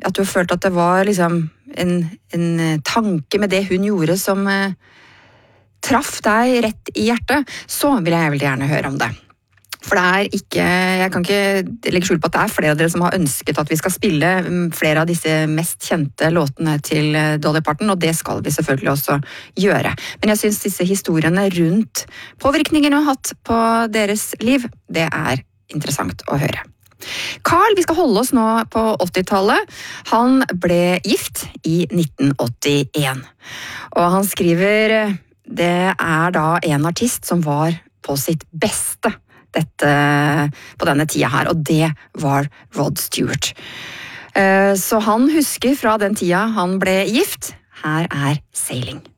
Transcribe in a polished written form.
at du har følt at det var liksom en tanke med det hun gjorde som traff deg rett i hjertet, så vil jeg veldig gjerne høre om det. For det er ikke, jeg kan ikke legge skjul på at det er flere av dere som har ønsket at vi skal spille flere av disse mest kjente låtene til Dolly Parton, og det skal vi selvfølgelig også gjøre. Men jeg synes disse historiene rundt påvirkningen hun har hatt på deres liv, det er interessant å høre. Carl, vi skal holde oss nå på 80-tallet. Han ble gift i 1981. Og han skriver, det er da en artist som var på sitt beste på denne tida her, og det var Rod Stewart. Så han husker fra den tida han ble gift. Her er Sailing.